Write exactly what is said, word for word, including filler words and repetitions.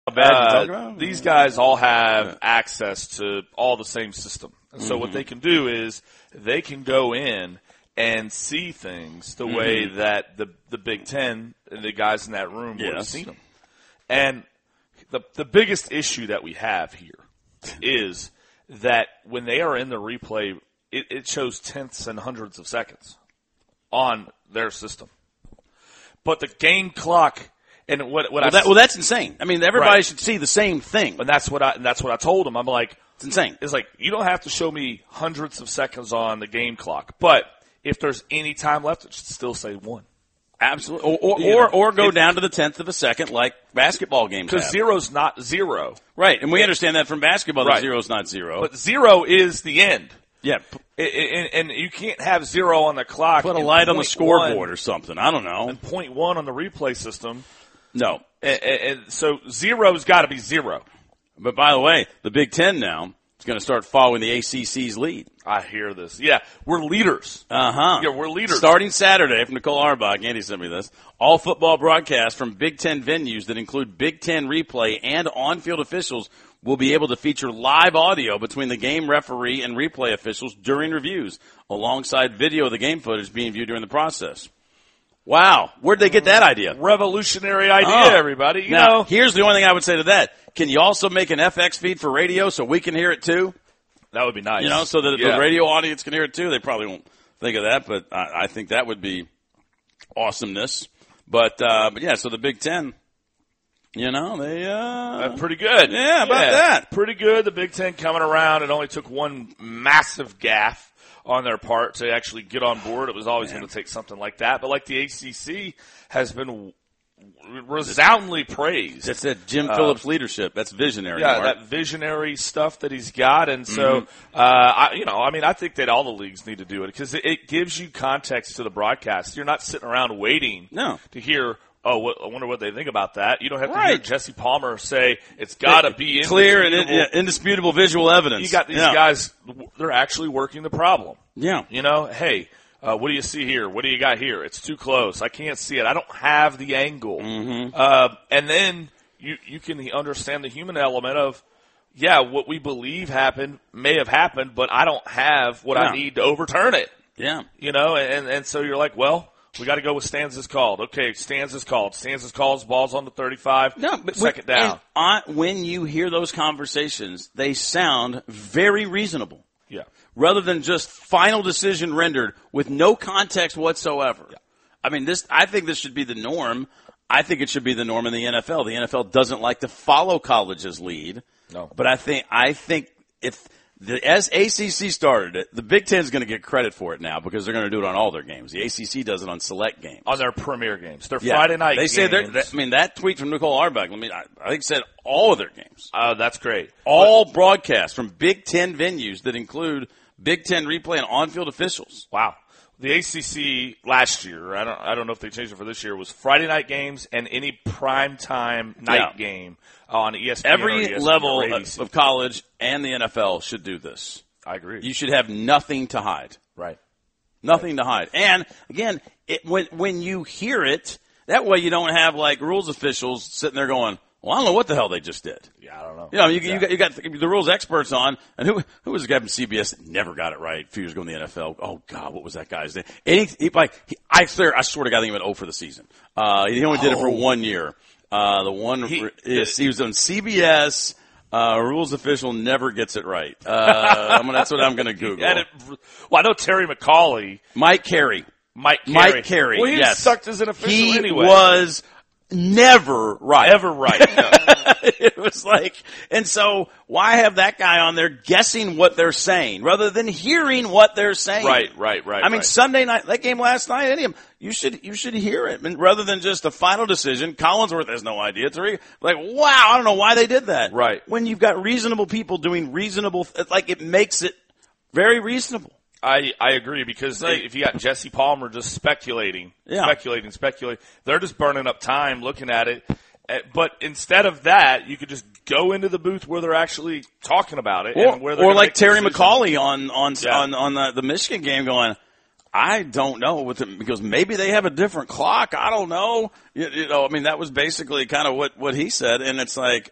How bad you uh, talking about? these guys all have access to all the same system. And so mm-hmm. what they can do is they can go in and see things the mm-hmm. way that the the Big Ten and the guys in that room yes. would have seen them. And the the biggest issue that we have here is that when they are in the replay, it, it shows tenths and hundreds of seconds on their system. But the game clock and what what well, I that, well that's insane. I mean, everybody right. should see the same thing. And that's what I and that's what I told them. I'm like, it's insane. It's like you don't have to show me hundreds of seconds on the game clock, but if there's any time left, it should still say one. Absolutely. Or or, or, or go it, down to the tenth of a second like basketball games Because zero's not zero. Right, and we yeah. understand that from basketball that right. zero's not zero. But zero is the end. Yeah. It, it, and you can't have zero on the clock. Put a light on the scoreboard one, or something. I don't know. And point one on the replay system. No. And, and so zero's got to be zero. But by the way, the Big Ten now is going to start following the A C C's lead. I hear this. Yeah, we're leaders. Uh-huh. Yeah, we're leaders. Starting Saturday from Nicole Auerbach, Andy sent me this, all football broadcasts from Big Ten venues that include Big Ten replay and on-field officials will be able to feature live audio between the game referee and replay officials during reviews, alongside video of the game footage being viewed during the process. Wow. Where'd they get that idea? Revolutionary idea, oh. everybody. You now, know. Here's the only thing I would say to that. Can you also make an F X feed for radio so we can hear it too? That would be nice. You know, so that yeah. the radio audience can hear it too. They probably won't think of that, but I, I think that would be awesomeness. But, uh, but yeah, so the Big Ten, you know, they, uh, uh pretty good. Yeah, about yeah, that. Pretty good. The Big Ten coming around. It only took one massive gaffe on their part to actually get on board. It was always going to take something like that. But like the A C C has been resoundingly praised. That's that Jim uh, Phillips leadership. That's visionary. Yeah, Mark. that visionary stuff that he's got. And so, mm-hmm. uh, I, you know, I mean, I think that all the leagues need to do it because it, it gives you context to the broadcast. You're not sitting around waiting no. to hear, oh, what, I wonder what they think about that. You don't have to right. hear Jesse Palmer say it's got to be clear and in, yeah, indisputable visual evidence. You got these yeah. guys, they're actually working the problem. Yeah. You know, hey, uh, what do you see here? What do you got here? It's too close. I can't see it. I don't have the angle. Mm-hmm. Uh, and then you, you can understand the human element of, yeah, what we believe happened may have happened, but I don't have what yeah. I need to overturn it. Yeah. You know, and, and so you're like, well, we got to go with Stanzas called. Okay, Stanzas called. Stanzas calls, ball's on the thirty-five. No, but second when, down. On, when you hear those conversations, they sound very reasonable. Yeah. Rather than just final decision rendered with no context whatsoever. Yeah. I mean, this. I think this should be the norm. I think it should be the norm in the N F L. The N F L doesn't like to follow college's lead. No. But I think I think if the as A C C started it, the Big Ten is going to get credit for it now because they're going to do it on all their games. The A C C does it on select games. On their premier games. Their yeah. Friday night they games. say they're, that, I mean, that tweet from Nicole Auerbach, I mean, I, I think said all of their games. Uh, that's great. All but, broadcasts from Big Ten venues that include Big Ten replay and on-field officials. Wow. The A C C last year, I don't I don't know if they changed it for this year, was Friday night games and any primetime night yeah. game on E S P N. Every or E S P N level or of, of college and the N F L should do this. I agree. You should have nothing to hide. Right. Nothing right. to hide. And, again, it, when when you hear it, that way you don't have, like, rules officials sitting there going, well, I don't know what the hell they just did. Yeah, I don't know. You know, you, yeah. you, got, you got the rules experts on, and who who was the guy from C B S that never got it right a few years ago in the N F L? Oh, God, what was that guy's name? And he, he, like, he, I, swear, I swear to God, I think he went oh for the season. Uh, he only did oh. it for one year. Uh, the one, he, is, he was on C B S. Uh, rules official never gets it right. Uh, I'm gonna, that's what I'm going to Google. It, well, I know Terry McCauley. Mike Carey. Mike Carey. Mike Carey, well, he yes. sucked as an official he anyway. He was never right. Ever right. No. It was like, and so why have that guy on there guessing what they're saying rather than hearing what they're saying? Right, right, right. I mean, right. Sunday night, that game last night, any of them, you should, you should hear it. I mean, rather than just a final decision. Collinsworth has no idea. It's like, wow, I don't know why they did that. Right. When you've got reasonable people doing reasonable, like it makes it very reasonable. I, I agree because like, if you got Jesse Palmer just speculating, yeah. speculating, speculating, they're just burning up time looking at it. But instead of that, you could just go into the booth where they're actually talking about it, or, and where they're or like Terry decisions. McCauley on on yeah. on, on the, the Michigan game, going, I don't know with them because maybe they have a different clock. I don't know. You, you know, I mean, that was basically kind of what what he said, and it's like,